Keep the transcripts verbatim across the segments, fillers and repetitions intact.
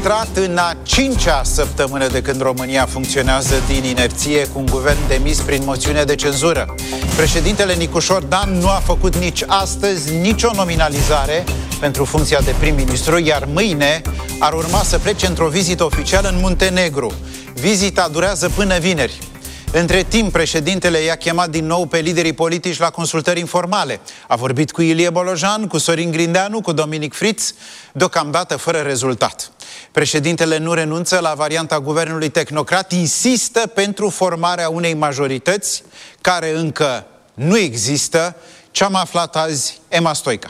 intrat în a cincea săptămână de când România funcționează din inerție cu un guvern demis prin moțiune de cenzură. Președintele Nicușor Dan nu a făcut nici astăzi nicio nominalizare pentru funcția de prim-ministru, iar mâine ar urma să plece într-o vizită oficială în Muntenegru. Vizita durează până vineri. Între timp, președintele i-a chemat din nou pe liderii politici la consultări informale. A vorbit cu Ilie Bolojan, cu Sorin Grindeanu, cu Dominic Friț, deocamdată fără rezultat. Președintele nu renunță la varianta guvernului tehnocrat, insistă pentru formarea unei majorități care încă nu există. Ce-am aflat azi, Emma Stoica.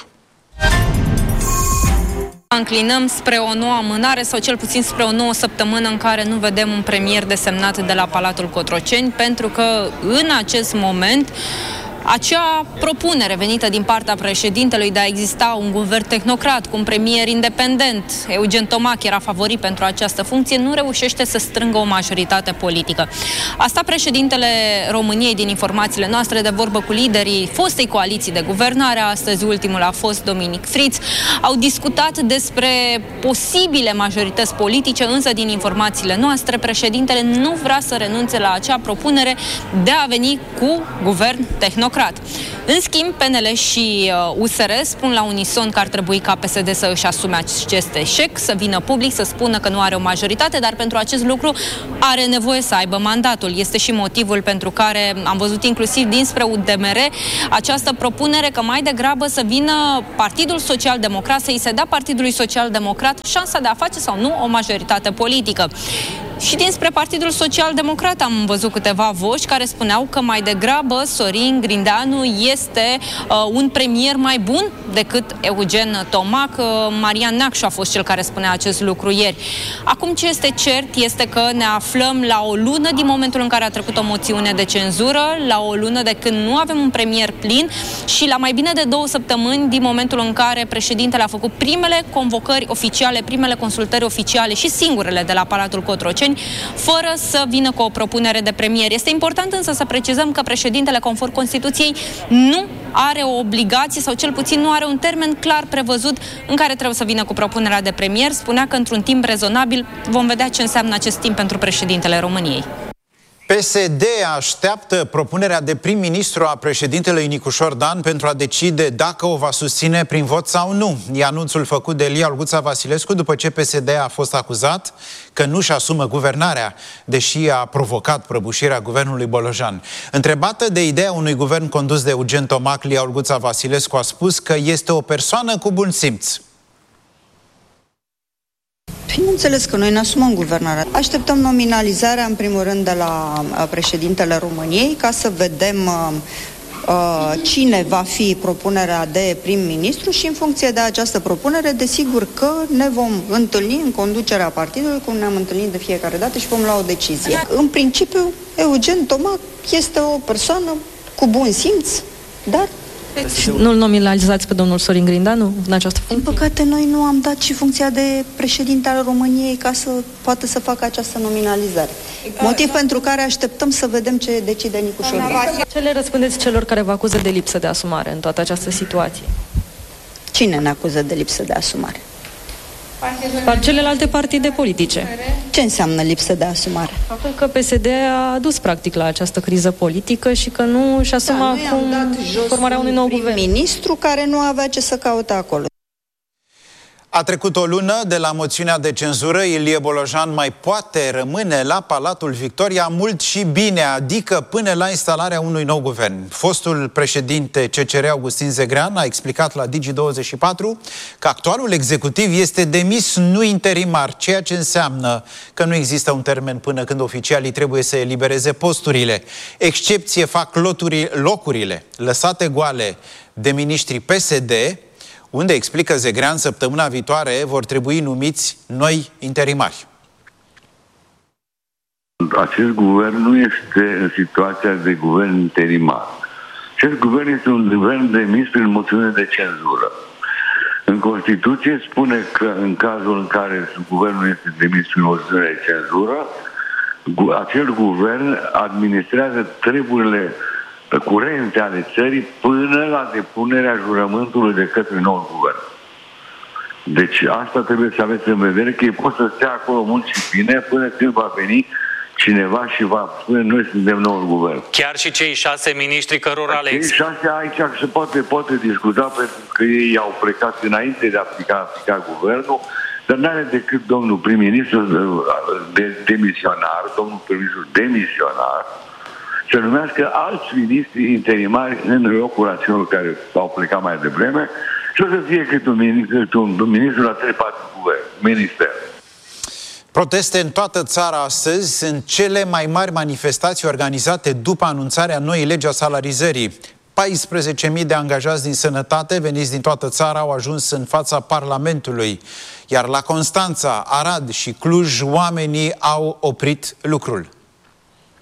Înclinăm spre o nouă amânare sau cel puțin spre o nouă săptămână în care nu vedem un premier desemnat de la Palatul Cotroceni, pentru că în acest moment acea propunere venită din partea președintelui de a exista un guvern tehnocrat cu un premier independent, Eugen Tomac era favorit pentru această funcție, nu reușește să strângă o majoritate politică. Asta președintele României, din informațiile noastre, de vorbă cu liderii fostei coaliții de guvernare, astăzi ultimul a fost Dominic Friț, au discutat despre posibile majorități politice, însă din informațiile noastre, președintele nu vrea să renunțe la acea propunere de a veni cu guvern tehnocrat. În schimb, P N L și U S R spun la unison că ar trebui ca P S D să își asume acest eșec, să vină public, să spună că nu are o majoritate, dar pentru acest lucru are nevoie să aibă mandatul. Este și motivul pentru care am văzut inclusiv dinspre U D M R această propunere că mai degrabă să vină Partidul Social Democrat, să îi se dea Partidului Social Democrat șansa de a face sau nu o majoritate politică. Și dinspre Partidul Social Democrat am văzut câteva voci care spuneau că mai degrabă Sorin Grindeanu este uh, un premier mai bun decât Eugen Tomac. Uh, Marian Neacșu a fost cel care spunea acest lucru ieri. Acum ce este cert este că ne aflăm la o lună din momentul în care a trecut o moțiune de cenzură, la o lună de când nu avem un premier plin și la mai bine de două săptămâni din momentul în care președintele a făcut primele convocări oficiale, primele consultări oficiale și singurele de la Palatul Cotroceni, fără să vină cu o propunere de premier. Este important însă să precizăm că președintele, conform Constituției, nu are o obligație sau cel puțin nu are un termen clar prevăzut în care trebuie să vină cu propunerea de premier. Spunea că într-un timp rezonabil vom vedea ce înseamnă acest timp pentru președintele României. P S D așteaptă propunerea de prim-ministru a președintelui Nicușor Dan pentru a decide dacă o va susține prin vot sau nu. E anunțul făcut de Elia Olguța Vasilescu după ce P S D a fost acuzat că nu-și asumă guvernarea, deși a provocat prăbușirea guvernului Bolojan. Întrebată de ideea unui guvern condus de Eugen Tomac, Elia Olguța Vasilescu a spus că este o persoană cu bun simț. Bineînțeles că noi ne asumăm guvernarea. Așteptăm nominalizarea, în primul rând, de la președintele României, ca să vedem uh, cine va fi propunerea de prim-ministru și, în funcție de această propunere, desigur că ne vom întâlni în conducerea partidului, cum ne-am întâlnit de fiecare dată, și vom lua o decizie. În principiu, Eugen Tomac este o persoană cu bun simț, dar nu-l nominalizați pe domnul Sorin Grindeanu în această funcție? Din păcate, noi nu am dat și funcția de președinte al României ca să poată să facă această nominalizare. Motiv da. pentru care așteptăm să vedem ce decide Nicușor Dan. Ce le răspundeți celor care vă acuză de lipsă de asumare în toată această situație? Cine ne acuză de lipsă de asumare? Par celelalte partide politice. Ce înseamnă lipsă de asumare? Faptul că P S D a dus practic la această criză politică și că nu își asuma da, acum formarea unui nou guvern. Ministru care nu avea ce să caute acolo. A trecut o lună de la moțiunea de cenzură, Ilie Bolojan mai poate rămâne la Palatul Victoria mult și bine, adică până la instalarea unui nou guvern. Fostul președinte C C R Augustin Zegrean a explicat la Digi douăzeci și patru că actualul executiv este demis, nu interimar, ceea ce înseamnă că nu există un termen până când oficialii trebuie să elibereze posturile. Excepție fac loturi, locurile lăsate goale de miniștrii P S D, unde, explică Zegrean, săptămâna viitoare vor trebui numiți noi interimari. Acest guvern nu este în situația de guvern interimar. Acest guvern este un guvern demis prin moțiune de cenzură. În Constituție spune că în cazul în care guvernul este demis prin moțiune de cenzură, acel guvern administrează treburile curente ale țării până la depunerea jurământului de către noul guvern. Deci asta trebuie să aveți în vedere, că ei pot să stea acolo mult și bine până când va veni cineva și va spune noi suntem noul guvern. Chiar și cei șase miniștri cărora le Cei șase aici se poate, poate discuta pentru că ei au plecat înainte de a aplica, aplica guvernul, dar n-are decât domnul prim-ministru de, demisionar, domnul prim-ministru demisionar, să numească alți miniștri interimari în locul acelor care au plecat mai devreme și o să fie cât un ministru, un ministru la trei patru guvern, minister. Proteste în toată țara astăzi sunt cele mai mari manifestații organizate după anunțarea noii legi a salarizării. paisprezece mii de angajați din sănătate veniți din toată țara au ajuns în fața Parlamentului, iar la Constanța, Arad și Cluj oamenii au oprit lucrul.